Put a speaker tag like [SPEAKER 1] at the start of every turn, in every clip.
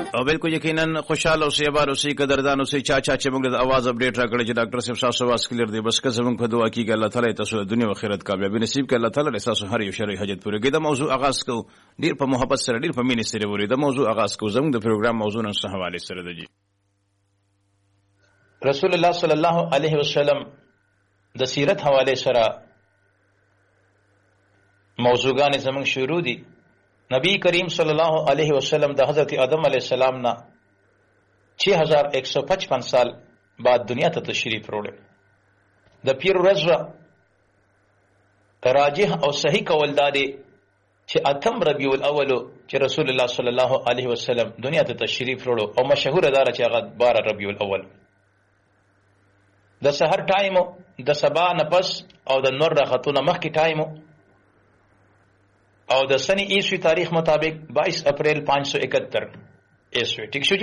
[SPEAKER 1] او بالکل یقینا خوشاله اوسئ ابار اوسئ قدردان اوسئ چا چې موږ د आवाज اپډیټ راکړی چې ډاکټر صاحب تاسو واس کلیر دی بس که زموږ په دعا کیږي الله تعالی تاسو د دنیا او آخرت کامیابی نصیب کړي الله تعالی تاسو هر یو شرعي حاجت پوره کړي. دا موضوع آغاز کو ډیر په محبت سره ډیر په مینې سره وری دا موضوع آغاز کو زموږ د پروګرام موضوع نن څه حواله سره دی.
[SPEAKER 2] رسول الله صلی الله علیه وسلم د سیرت حواله سره موضوعګان زموږ شروع دي. نبی کریم صلی الله علیه وسلم د حضرت آدم علیه السلام نه 6155 سال بعد دنیا ته تشریف وروړل. د پیر ورځ راجح او صحیح قول دا دی چې اتم ربیع الاول چې رسول الله صلی الله علیه وسلم دنیا ته تشریف وروړو او مشهور دا چې هغه 12 ربیع الاول د سحر ټایم د سبا نه پس او د نور راختونه مخکې ټایم او د سنی عیسوی تاریخ مطابق 22 اپریل 571 عیسوی. ٹھیک شو جی.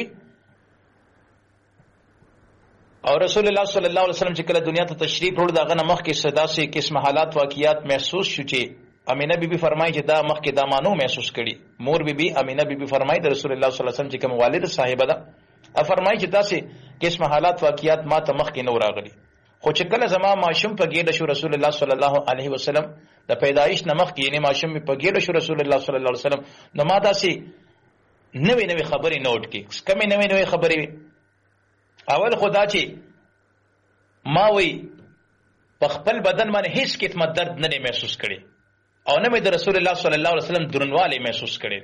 [SPEAKER 2] اور رسول الله صلی الله علیه وسلم چې کله دنیا ته تشریف وروړ دا غنه مخکې صدا سي قسم حالات واقعیات محسوس شو چې امینه بیبي فرمایي چې دا مخکې دا مانو محسوس کړي. مور بیبي امینه بیبي فرمایي د رسول الله صلی الله علیه وسلم چې کوم والد صاحبہ ده فرمایي چې تاسو قسم حالات واقعیات ما ته مخکې نو راغلي خو چې کله زما ماشوم په ګډه شو رسول الله صلی الله علیه وسلم د پیدایش نمخ کې یعنی ماشوم په ګډه شو رسول الله صلی الله علیه وسلم نو ما داسې نوې خبرې نوٹ کې کمې نوې خبرې اول خدا چې ما وی په خپل بدن باندې هیڅ قسمه درد نه محسوس کړي او نه مې د رسول الله صلی الله علیه وسلم درنواله محسوس کړي.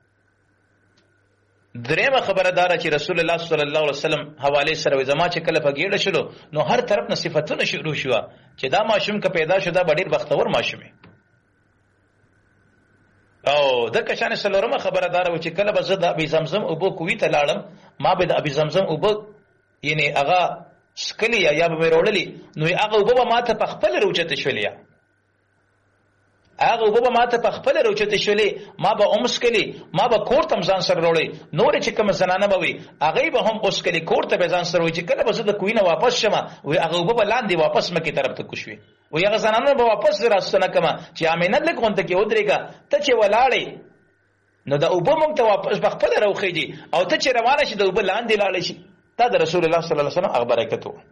[SPEAKER 2] درېمه خبردار چې رسول الله صلی الله علیه وسلم حواله سره زما چې کله په ګډه شلو نو هر طرف نه صفاتونه شروع شو چې دا ماشوم که پیدا شو دا ډېر بختور ماشوم او د کشان سلورمه خبردار و چې کله به زه د ابي زمزم او بو کوي ته لاړم ما به د ابي زمزم او بو یعنی هغه سکلی یا به وروړلی نو هغه او بو ما ته په خپل روچته شولیا هغه وبو ما ته په خپل روچته شولې ما به اومسکلی ما به کور تم ځان سره وروړي نور چې کوم زنانه به وي هغه به هم اوسکلی کور ته به ځان سره وي چې کله به زه د کوینه واپس شمه وي هغه وبو لاندې واپس مکه طرف ته کوشوي وي هغه زنانه به واپس راستنه کما چې امینه لګونته کې ودرېګا ته چې ولاړې نو د وبو مونږ ته واپس په خپل راوخیږي او ته چې روانه شې د وبو لاندې لاړې شي دا د رسول الله صلی الله علیه وسلم هغه برکت وو.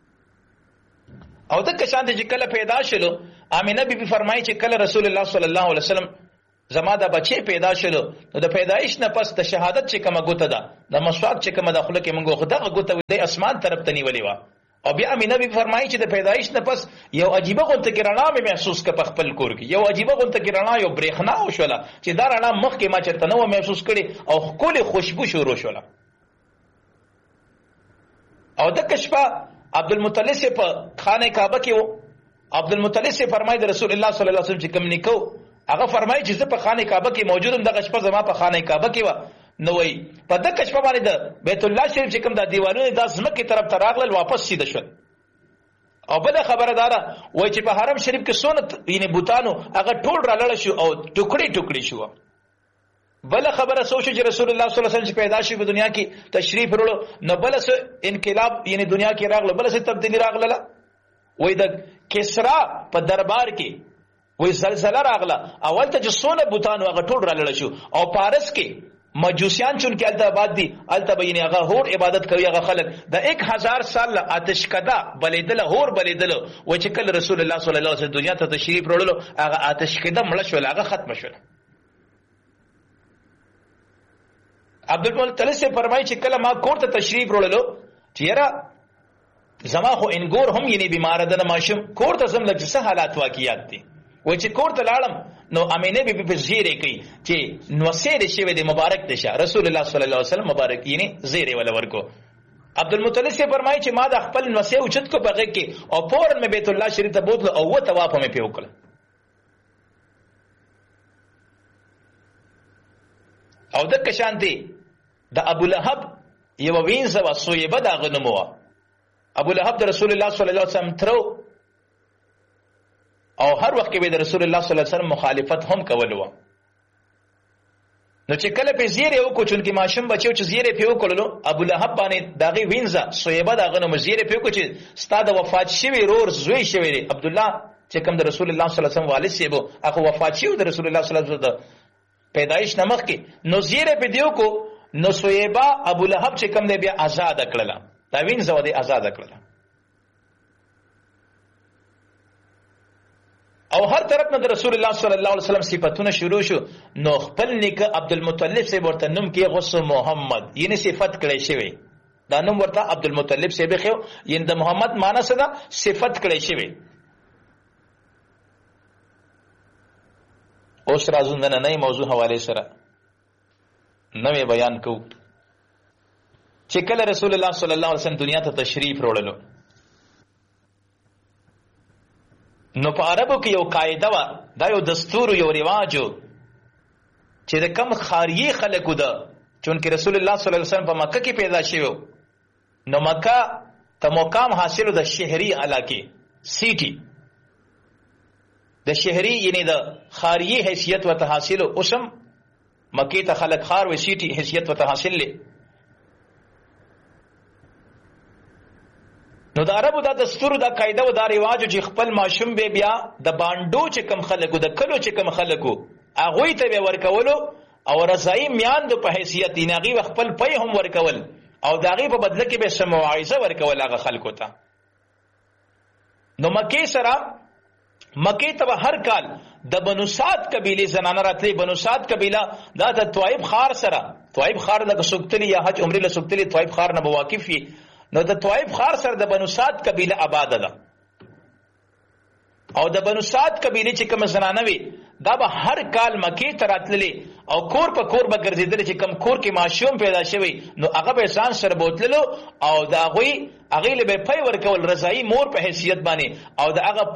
[SPEAKER 2] او د کشان چې کله پیدا شلو امینه بیبي فرمایي چې کله رسول الله صلی الله علیه وسلم زما دا بچي پیدا شلو نو د پیدایش نه پس د شهادت چې کومه ګوته ده د مسواک چې کومه داخله کې موږ خو دغه ګوته د اسمان طرف ته نیولې و او بیا امینه بیبي فرمایي چې د پیدایش نه پس یو عجیبه غونته کې رڼا مې محسوس ک په خپل کور کې یو عجیبه غونته کې رڼا یو برېښنا وشوله چې دا رڼا مخ کې ما چرته نو محسوس کړي او خپل خوشبو شروع شوله. او د کشفه عبدالمطلب سے په خانه کعبه کې وو. عبدالمطلب سے فرمایي د رسول الله صلی الله علیه وسلم چې کوم نکو هغه فرمایي چې زه په خانه کعبه کې موجودم دغه شپه زما په خانه کعبه کې و نو وای په دغه شپه باندې د بیت الله شریف چې کوم د دیوالونو د ځمکې طرف ته راغلل واپس سیده شول. او بل خبردار وای چې په حرم شریف کې سونه یعنی بوتانو هغه ټول راړل شو او ټوکړي ټوکړي شو. بل خبره سوچ چې رسول الله صلی الله علیه وسلم پیدا شي په دنیا کې تشریف وروړو نو بل څه انقلاب یعنی دنیا کې راغله بل څه تبدیلی راغله وای د کسرا په دربار کې وای زلزلہ راغله اول ته جسونه بوتانو هغه ټول راړل شو او پارس کې مجوسیان چون کې الته آباد دي الته به یعنی هغه هور عبادت کوي هغه خلک د 1000 سال آتش کده بلیدل هور بلیدل و چې کله رسول الله صلی الله علیه وسلم دنیا ته تشریف وروړو هغه آتش کده مړ شو هغه ختم شو. عبدالمطلب سے فرمایي چې کله ما کور ته تشریف وروړلو چې یاره زما خو انګور هم یعنی بیمار ده ماشوم کور ته زم لږ څه حالات واقعیات دي و چې کور ته لاړم نو امینه بیبي په زیره کوي چې نو سره شوی دی مبارک دشه رسول الله صلی الله علیه وسلم مبارک یعنی زیره ولا ورکو. عبدالمطلب سے فرمایي چې ما د خپل نوسه اوچت کو بغه کې او فورن مې بیت الله شریف ته بوتل او و طواف مې پیوکل. او د کشانتی د ابو لهب یو وینځه و سویبه دا غنمو ابو لهب د رسول الله صلی الله علیه وسلم ترو او هر وخت کې به د رسول الله صلی الله علیه وسلم مخالفت هم کولو نو چې کله په زیره وکړو چې ماشوم بچو چې زیره په وکړلو ابو لهب باندې داغي وینځه سویبه دا غنمو زیره په وکړو چې ستاد وفات شوی رور زوی شوی عبد الله چې کوم د رسول الله صلی الله علیه وسلم والد سیبو هغه وفات شوی د رسول الله صلی الله علیه وسلم پیدایش نمخ کې نو زیره په دیو کو نو سویبا ابو لهب چې کوم دی بیا آزاد کړله، دا وینځه ودی آزاد کړله. او هر طرف نه د رسول الله صلی الله علیه وسلم صفاتونه شروع شو. نو خپل نیکه عبدالمطلب سے ورته نوم کې غصه محمد یعنی صفت کړی شوی، دا نوم ورته عبدالمطلب سے بخو یعنی د محمد معنی څه ده؟ صفت کړی شوی. اوس راځو نن نه موضوع حواله سره نوې بیان کو چې کله رسول الله صلی الله علیه وسلم دنیا ته تشریف وروړلو نو په عربو کې یو قاعده و، دا یو دستور یو رواجو چې د کم خاریه خلکو ده، چونکه رسول الله صلی الله علیه وسلم په مکه کې پیدا شوی نو مکه ته مقام حاصلو د شهري علاقه سیټي د شهري یعنی د خاریه حیثیت وته حاصلو، اوسم مکه ته خلک خار و سیټي حیثیت وته حاصل لې. نو د عربو دا دستور دا قاعده و دا رواج چې خپل ماشوم به بیا د باندو چې کم خلکو د کلو چې کم خلکو هغه ته به ورکولو او رضای میاندو په حیثیت یې نغي خپل پي هم ورکول او داغي په بدله کې به سموعیزه ورکول هغه خلکو ته. نو مکه سره مکه ته هر کال د بنو سعد قبیله زنانه راتلې. بنو سعد قبیله دا د طائف خار سره، طائف خار د سوکتلی یا حج عمره له سوکتلی طائف خار نه واقف وي، نو د طائف خار سره د بنو سعد قبیله آباد ده. او د بنو سعد قبیله چې کوم زنانه وي دا به هر کال مکه ته راتللې او کور په کور به ګرځېدل چې کوم کور کې ماشوم پیدا شوی نو هغه به ځان سره بوتللو او دا غوي هغه له به پي ورکول رضای مور په حیثیت باندې او دا هغه